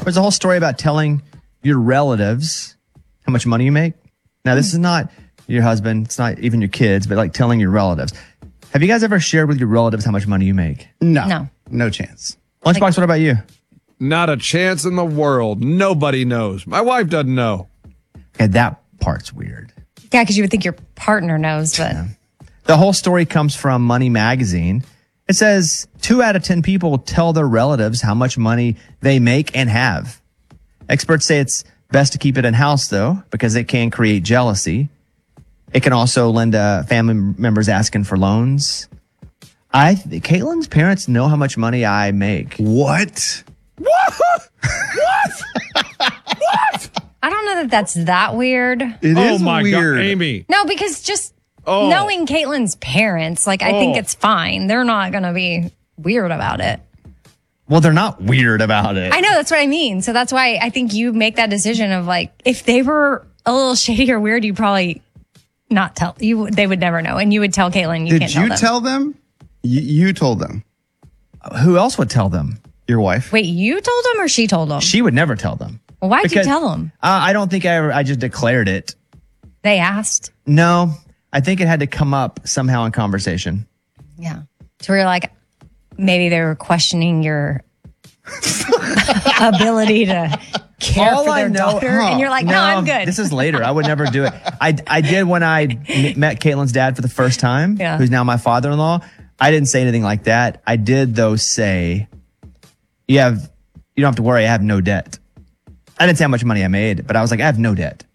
There's a whole story about telling your relatives how much money you make. Now, this is not your husband. It's not even your kids, but like telling your relatives. Have you guys ever shared with your relatives how much money you make? No. No chance. Lunchbox, what about you? Not a chance in the world. Nobody knows. My wife doesn't know. Okay, that part's weird. Yeah, because you would think your partner knows, but The whole story comes from Money Magazine. It says 2 out of 10 people tell their relatives how much money they make and have. Experts say it's best to keep it in-house, though, because it can create jealousy. It can also lend to family members asking for loans. Caitlin's parents know how much money I make. What? What? I don't know that that's that weird. It is my weird. God, Amy. No, because just knowing Caitlin's parents, like I think it's fine. They're not going to be weird about it. Well, they're not weird about it. I know, that's what I mean. So that's why I think you make that decision of like, if they were a little shady or weird, you'd probably not tell. They would never know. And you would tell Caitlin, you can't tell them. Did you tell them? You told them. Who else would tell them? Your wife. Wait, you told them or she told them? She would never tell them. Well, why'd you tell them? I don't think I just declared it. They asked. No, I think it had to come up somehow in conversation. Yeah. So we're like, maybe they were questioning your ability to care for their daughter. And you're like, no, I'm good. This is later. I would never do it. I did when I met Caitlin's dad for the first time, who's now my father-in-law. I didn't say anything like that. I did, though, say, you don't have to worry. I have no debt. I didn't say how much money I made, but I was like, I have no debt.